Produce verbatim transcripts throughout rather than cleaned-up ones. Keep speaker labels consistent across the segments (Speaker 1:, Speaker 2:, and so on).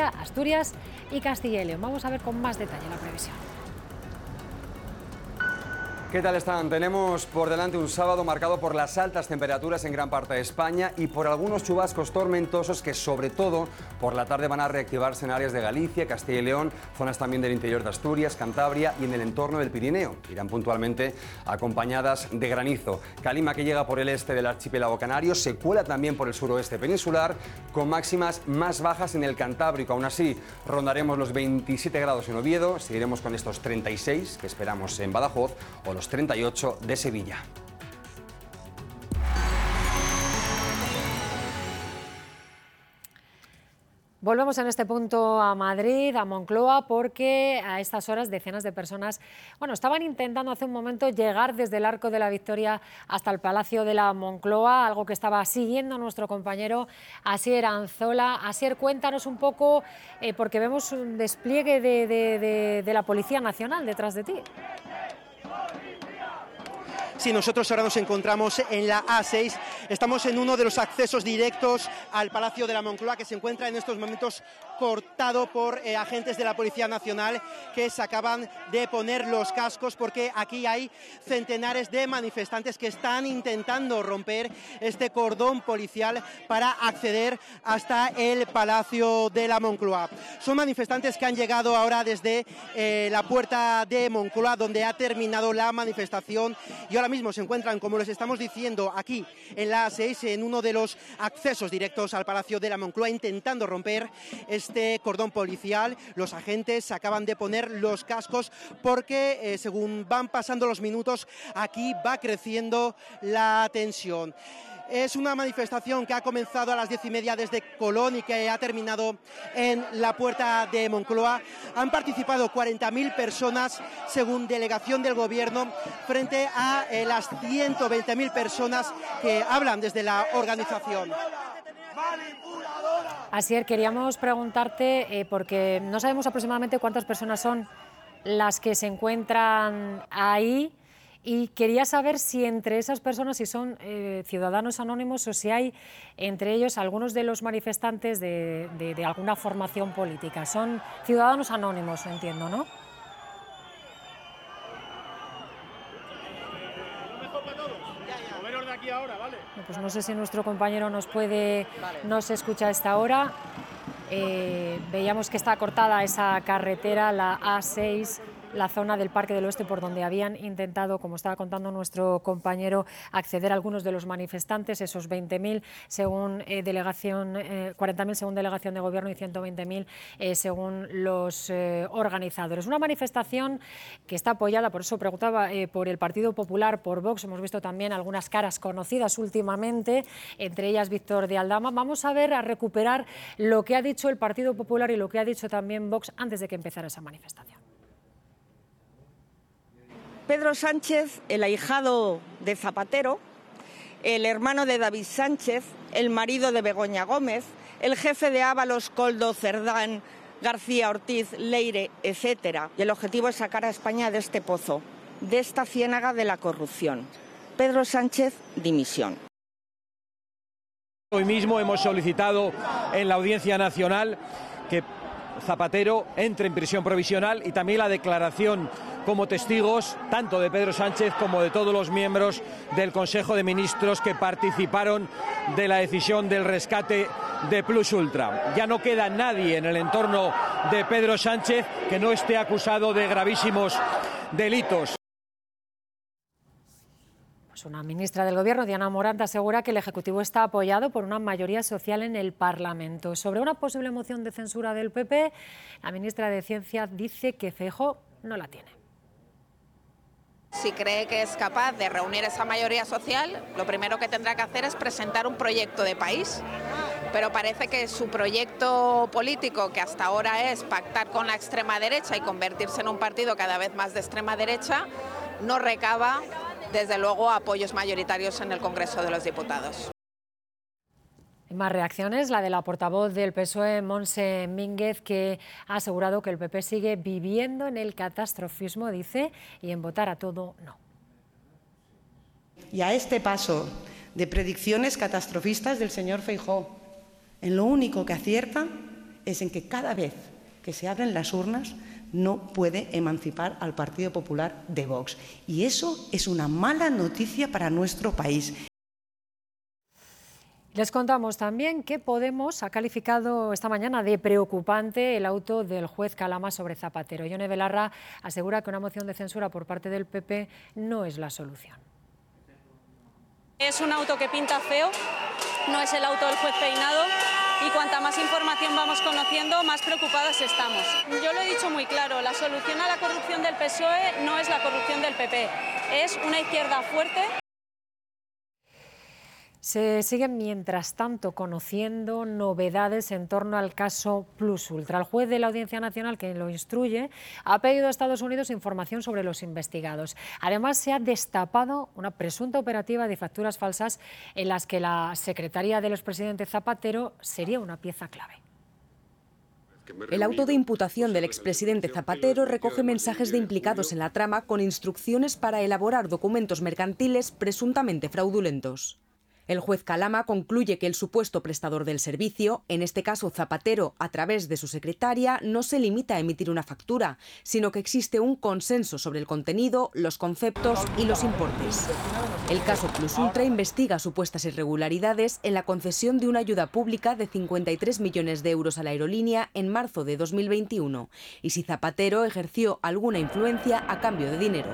Speaker 1: Cantabria, Asturias y Castilla y León. Vamos a ver con más detalle la previsión.
Speaker 2: ¿Qué tal están? Tenemos por delante un sábado marcado por las altas temperaturas en gran parte de España y por algunos chubascos tormentosos que sobre todo por la tarde van a reactivarse en áreas de Galicia, Castilla y León, zonas también del interior de Asturias, Cantabria y en el entorno del Pirineo. Irán puntualmente acompañadas de granizo. Calima, que llega por el este del archipiélago canario, se cuela también por el suroeste peninsular con máximas más bajas en el Cantábrico. Aún así, rondaremos los veintisiete grados en Oviedo, seguiremos con estos treinta y seis que esperamos en Badajoz o los treinta y ocho de Sevilla.
Speaker 1: Volvemos en este punto a Madrid, a Moncloa, porque a estas horas decenas de personas, bueno, estaban intentando hace un momento llegar desde el Arco de la Victoria hasta el Palacio de la Moncloa, algo que estaba siguiendo nuestro compañero Asier Anzola. Asier, cuéntanos un poco, eh, porque vemos un despliegue de, de, de, de la Policía Nacional detrás de ti.
Speaker 3: Sí, nosotros ahora nos encontramos en la A seis, estamos en uno de los accesos directos al Palacio de la Moncloa, que se encuentra en estos momentos cortado por eh, agentes de la Policía Nacional que se acaban de poner los cascos, porque aquí hay centenares de manifestantes que están intentando romper este cordón policial para acceder hasta el Palacio de la Moncloa. Son manifestantes que han llegado ahora desde eh, la puerta de Moncloa, donde ha terminado la manifestación, y ahora mismo se encuentran, como les estamos diciendo, aquí en la A seis, en uno de los accesos directos al Palacio de la Moncloa, intentando romper este cordón policial. Los agentes se acaban de poner los cascos porque, eh, según van pasando los minutos, aquí va creciendo la tensión. Es una manifestación que ha comenzado a las diez y media desde Colón y que ha terminado en la puerta de Moncloa. Han participado cuarenta mil personas, según delegación del Gobierno, frente a eh, las ciento veinte mil personas que hablan desde la organización.
Speaker 1: Asier, queríamos preguntarte, eh, porque no sabemos aproximadamente cuántas personas son las que se encuentran ahí, y quería saber si entre esas personas, si son eh, ciudadanos anónimos o si hay entre ellos algunos de los manifestantes de, de, de alguna formación política. Son ciudadanos anónimos, entiendo, ¿no? Pues no sé si nuestro compañero nos puede, nos escucha a esta hora. Eh, veíamos que está cortada esa carretera, la A seis, la zona del Parque del Oeste, por donde habían intentado, como estaba contando nuestro compañero, acceder algunos de los manifestantes, esos veinte mil según eh, delegación, eh, cuarenta mil según delegación de Gobierno y ciento veinte mil eh, según los eh, organizadores. Una manifestación que está apoyada, por eso preguntaba, eh, por el Partido Popular, por Vox. Hemos visto también algunas caras conocidas últimamente, entre ellas Víctor de Aldama. Vamos a ver, a recuperar lo que ha dicho el Partido Popular y lo que ha dicho también Vox antes de que empezara esa manifestación.
Speaker 4: Pedro Sánchez, el ahijado de Zapatero, el hermano de David Sánchez, el marido de Begoña Gómez, el jefe de Ábalos, Koldo, Cerdán, García Ortiz, Leire, etcétera. Y el objetivo es sacar a España de este pozo, de esta ciénaga de la corrupción. Pedro Sánchez, dimisión.
Speaker 5: Hoy mismo hemos solicitado en la Audiencia Nacional que Zapatero entre en prisión provisional y también la declaración como testigos tanto de Pedro Sánchez como de todos los miembros del Consejo de Ministros que participaron de la decisión del rescate de Plus Ultra. Ya no queda nadie en el entorno de Pedro Sánchez que no esté acusado de gravísimos delitos.
Speaker 1: Una ministra del Gobierno, Diana Morant, asegura que el Ejecutivo está apoyado por una mayoría social en el Parlamento. Sobre una posible moción de censura del P P, la ministra de Ciencia dice que Feijóo no la tiene.
Speaker 6: Si cree que es capaz de reunir esa mayoría social, lo primero que tendrá que hacer es presentar un proyecto de país. Pero parece que su proyecto político, que hasta ahora es pactar con la extrema derecha y convertirse en un partido cada vez más de extrema derecha, no recaba desde luego apoyos mayoritarios en el Congreso de los Diputados.
Speaker 1: Más reacciones, la de la portavoz del P S O E, Montse Mínguez, que ha asegurado que el P P sigue viviendo en el catastrofismo, dice, y en votar a todo no.
Speaker 7: Y a este paso de predicciones catastrofistas del señor Feijóo, en lo único que acierta es en que cada vez que se abren las urnas no puede emancipar al Partido Popular de Vox. Y eso es una mala noticia para nuestro país.
Speaker 1: Les contamos también que Podemos ha calificado esta mañana de preocupante el auto del juez Calama sobre Zapatero. Ione Belarra asegura que una moción de censura por parte del P P no es la solución.
Speaker 8: Es un auto que pinta feo, no es el auto del juez Peinado, y cuanta más información vamos conociendo, más preocupadas estamos. Yo lo he dicho muy claro, la solución a la corrupción del P S O E no es la corrupción del P P, es una izquierda fuerte.
Speaker 1: Se siguen, mientras tanto, conociendo novedades en torno al caso Plus Ultra. El juez de la Audiencia Nacional, que lo instruye, ha pedido a Estados Unidos información sobre los investigados. Además, se ha destapado una presunta operativa de facturas falsas en las que la secretaria del expresidente Zapatero sería una pieza clave.
Speaker 9: El auto de imputación del expresidente Zapatero recoge mensajes de implicados en la trama con instrucciones para elaborar documentos mercantiles presuntamente fraudulentos. El juez Calama concluye que el supuesto prestador del servicio, en este caso Zapatero, a través de su secretaria, no se limita a emitir una factura, sino que existe un consenso sobre el contenido, los conceptos y los importes. El caso Plus Ultra investiga supuestas irregularidades en la concesión de una ayuda pública de cincuenta y tres millones de euros a la aerolínea en marzo de dos mil veintiuno y si Zapatero ejerció alguna influencia a cambio de dinero.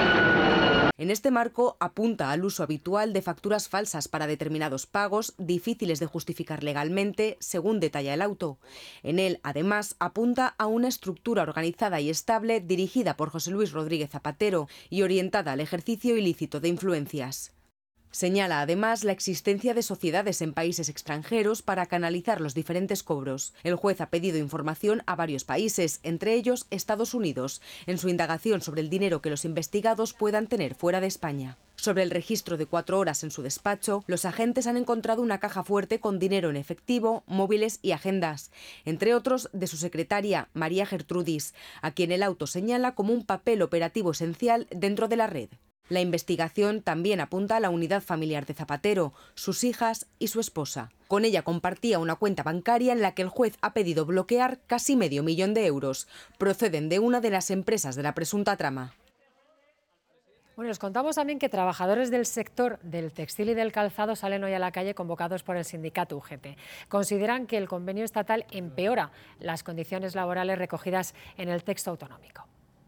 Speaker 9: En este marco apunta al uso habitual de facturas falsas para determinados pagos difíciles de justificar legalmente, según detalla el auto. En él, además, apunta a una estructura organizada y estable dirigida por José Luis Rodríguez Zapatero y orientada al ejercicio ilícito de influencias. Señala además la existencia de sociedades en países extranjeros para canalizar los diferentes cobros. El juez ha pedido información a varios países, entre ellos Estados Unidos, en su indagación sobre el dinero que los investigados puedan tener fuera de España. Sobre el registro de cuatro horas en su despacho, los agentes han encontrado una caja fuerte con dinero en efectivo, móviles y agendas, entre otros de su secretaria, María Gertrudis, a quien el auto señala como un papel operativo esencial dentro de la red. La investigación también apunta a la unidad familiar de Zapatero, sus hijas y su esposa. Con ella compartía una cuenta bancaria en la que el juez ha pedido bloquear casi medio millón de euros. Proceden de una de las empresas de la presunta trama.
Speaker 1: Bueno, les contamos también que trabajadores del sector del textil y del calzado salen hoy a la calle convocados por el sindicato U G T. Consideran que el convenio estatal empeora las condiciones laborales recogidas en el texto autonómico.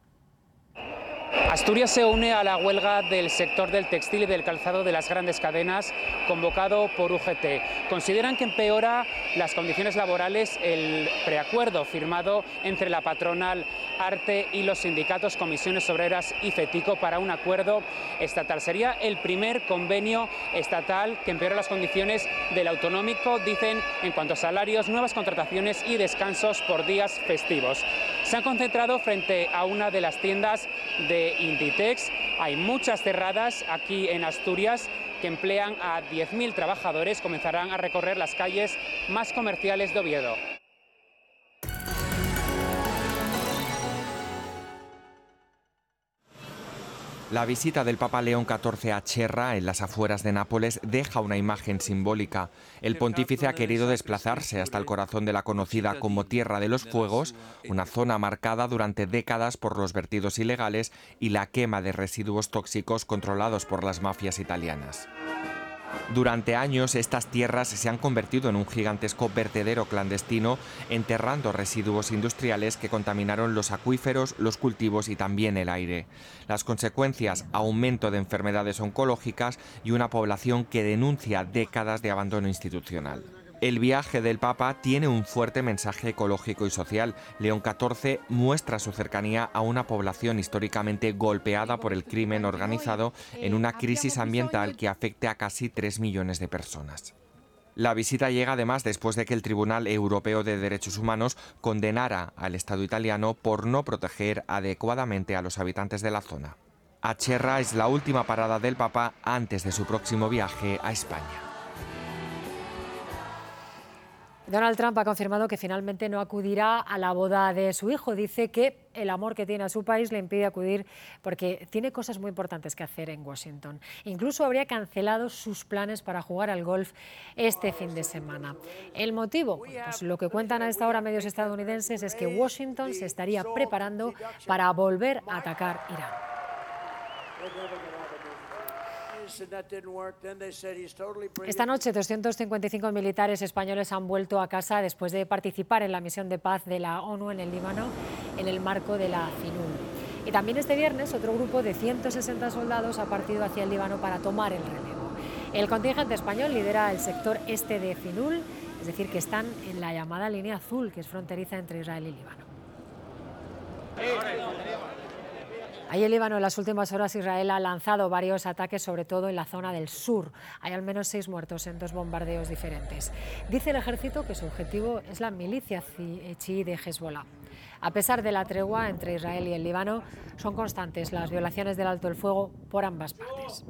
Speaker 10: Asturias se une a la huelga del sector del textil y del calzado de las grandes cadenas, convocado por U G T. Consideran que empeora las condiciones laborales el preacuerdo firmado entre la patronal Arte y los sindicatos Comisiones Obreras y FETICO para un acuerdo estatal. Sería el primer convenio estatal que empeora las condiciones del autonómico, dicen, en cuanto a salarios, nuevas contrataciones y descansos por días festivos. Se han concentrado frente a una de las tiendas de Inditex. Hay muchas cerradas aquí en Asturias que emplean a diez mil trabajadores. Comenzarán a recorrer las calles más comerciales de Oviedo.
Speaker 11: La visita del Papa León catorce a Cherra, en las afueras de Nápoles, deja una imagen simbólica. El pontífice ha querido desplazarse hasta el corazón de la conocida como Tierra de los Fuegos, una zona marcada durante décadas por los vertidos ilegales y la quema de residuos tóxicos controlados por las mafias italianas. Durante años, estas tierras se han convertido en un gigantesco vertedero clandestino, enterrando residuos industriales que contaminaron los acuíferos, los cultivos y también el aire. Las consecuencias: aumento de enfermedades oncológicas y una población que denuncia décadas de abandono institucional. El viaje del Papa tiene un fuerte mensaje ecológico y social. León catorce muestra su cercanía a una población históricamente golpeada por el crimen organizado en una crisis ambiental que afecta a casi tres millones de personas. La visita llega además después de que el Tribunal Europeo de Derechos Humanos condenara al Estado italiano por no proteger adecuadamente a los habitantes de la zona. Cherra es la última parada del Papa antes de su próximo viaje a España.
Speaker 1: Donald Trump ha confirmado que finalmente no acudirá a la boda de su hijo. Dice que el amor que tiene a su país le impide acudir porque tiene cosas muy importantes que hacer en Washington. Incluso habría cancelado sus planes para jugar al golf este fin de semana. El motivo, pues lo que cuentan a esta hora medios estadounidenses, es que Washington se estaría preparando para volver a atacar Irán. Esta noche doscientos cincuenta y cinco militares españoles han vuelto a casa después de participar en la misión de paz de la ONU en el Líbano en el marco de la FINUL. Y también este viernes otro grupo de ciento sesenta soldados ha partido hacia el Líbano para tomar el relevo. El contingente español lidera el sector este de FINUL, es decir, que están en la llamada línea azul, que es fronteriza entre Israel y Líbano. Ahí en Líbano, en las últimas horas, Israel ha lanzado varios ataques, sobre todo en la zona del sur. Hay al menos seis muertos en dos bombardeos diferentes. Dice el ejército que su objetivo es la milicia chií de Hezbollah. A pesar de la tregua entre Israel y el Líbano, son constantes las violaciones del alto el fuego por ambas partes.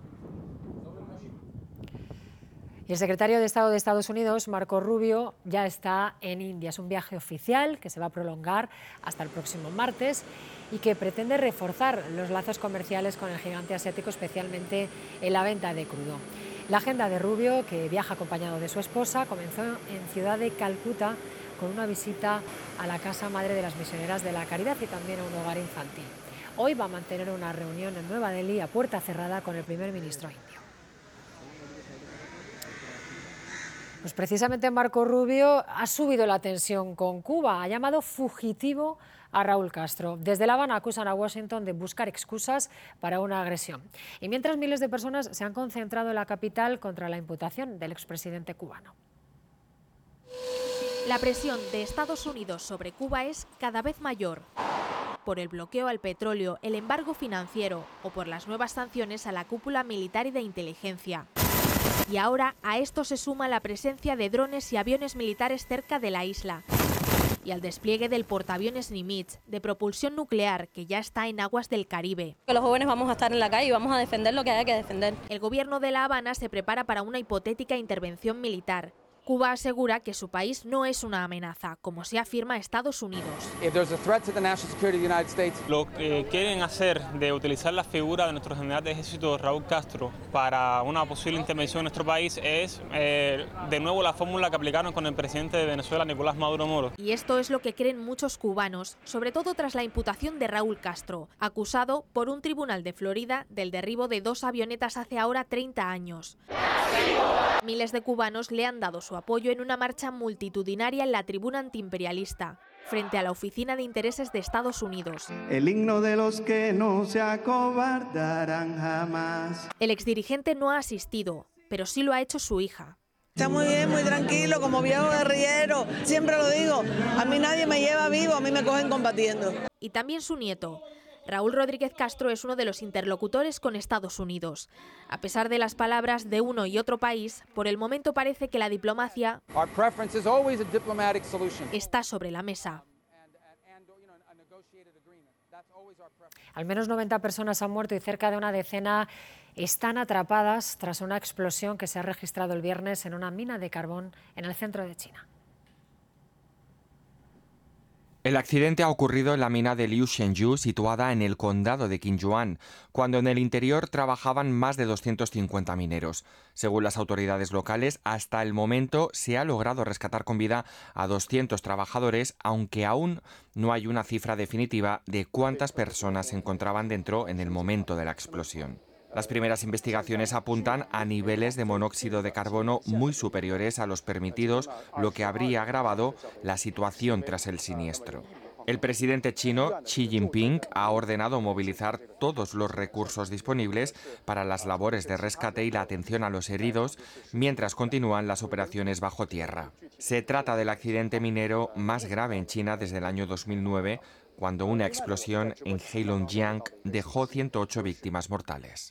Speaker 1: Y el secretario de Estado de Estados Unidos, Marco Rubio, ya está en India. Es un viaje oficial que se va a prolongar hasta el próximo martes y que pretende reforzar los lazos comerciales con el gigante asiático, especialmente en la venta de crudo. La agenda de Rubio, que viaja acompañado de su esposa, comenzó en Ciudad de Calcuta con una visita a la Casa Madre de las Misioneras de la Caridad y también a un hogar infantil. Hoy va a mantener una reunión en Nueva Delhi a puerta cerrada con el primer ministro indio. Pues precisamente Marco Rubio ha subido la tensión con Cuba, ha llamado fugitivo a Raúl Castro. Desde La Habana acusan a Washington de buscar excusas para una agresión. Y mientras miles de personas se han concentrado en la capital contra la imputación del expresidente cubano.
Speaker 12: La presión de Estados Unidos sobre Cuba es cada vez mayor. Por el bloqueo al petróleo, el embargo financiero o por las nuevas sanciones a la cúpula militar y de inteligencia. Y ahora a esto se suma la presencia de drones y aviones militares cerca de la isla y al despliegue del portaaviones Nimitz de propulsión nuclear que ya está en aguas del Caribe.
Speaker 13: Los jóvenes vamos a estar en la calle y vamos a defender lo que haya que defender.
Speaker 12: El gobierno de La Habana se prepara para una hipotética intervención militar. Cuba asegura que su país no es una amenaza, como se afirma Estados Unidos.
Speaker 14: Lo que quieren hacer de utilizar la figura de nuestro general de ejército Raúl Castro para una posible intervención en nuestro país es eh, de nuevo la fórmula que aplicaron con el presidente de Venezuela, Nicolás Maduro Moro.
Speaker 12: Y esto es lo que creen muchos cubanos, sobre todo tras la imputación de Raúl Castro, acusado por un tribunal de Florida del derribo de dos avionetas hace ahora treinta años. Miles de cubanos le han dado su apoyo en una marcha multitudinaria en la tribuna antiimperialista, frente a la Oficina de Intereses de Estados Unidos.
Speaker 15: El himno de los que no se acobardarán jamás.
Speaker 12: El exdirigente no ha asistido, pero sí lo ha hecho su hija.
Speaker 16: Está muy bien, muy tranquilo, como viejo guerrillero. Siempre lo digo, a mí nadie me lleva vivo, a mí me cogen combatiendo.
Speaker 12: Y también su nieto. Raúl Rodríguez Castro es uno de los interlocutores con Estados Unidos. A pesar de las palabras de uno y otro país, por el momento parece que la diplomacia está sobre la mesa.
Speaker 1: Al menos noventa personas han muerto y cerca de una decena están atrapadas tras una explosión que se ha registrado el viernes en una mina de carbón en el centro de China.
Speaker 11: El accidente ha ocurrido en la mina de Liu Shenzhou, situada en el condado de Qingyuan, cuando en el interior trabajaban más de doscientos cincuenta mineros. Según las autoridades locales, hasta el momento se ha logrado rescatar con vida a doscientos trabajadores, aunque aún no hay una cifra definitiva de cuántas personas se encontraban dentro en el momento de la explosión. Las primeras investigaciones apuntan a niveles de monóxido de carbono muy superiores a los permitidos, lo que habría agravado la situación tras el siniestro. El presidente chino, Xi Jinping, ha ordenado movilizar todos los recursos disponibles para las labores de rescate y la atención a los heridos, mientras continúan las operaciones bajo tierra. Se trata del accidente minero más grave en China desde el año dos mil nueve, cuando una explosión en Heilongjiang dejó ciento ocho víctimas mortales.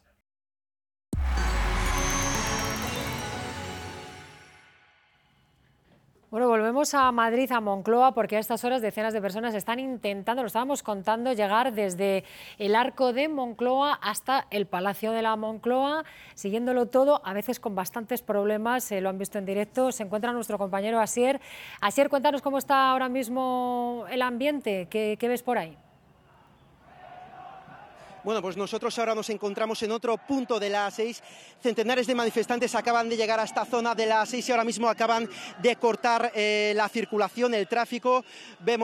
Speaker 1: Bueno, volvemos a Madrid, a Moncloa, porque a estas horas decenas de personas están intentando, lo estábamos contando, llegar desde el Arco de Moncloa hasta el Palacio de la Moncloa, siguiéndolo todo, a veces con bastantes problemas, eh, lo han visto en directo. Se encuentra nuestro compañero Asier. Asier, cuéntanos cómo está ahora mismo el ambiente, ¿qué, qué ves por ahí?
Speaker 3: Bueno, pues nosotros ahora nos encontramos en otro punto de la A seis. Centenares de manifestantes acaban de llegar a esta zona de la A seis y ahora mismo acaban de cortar eh, la circulación, el tráfico. Vemos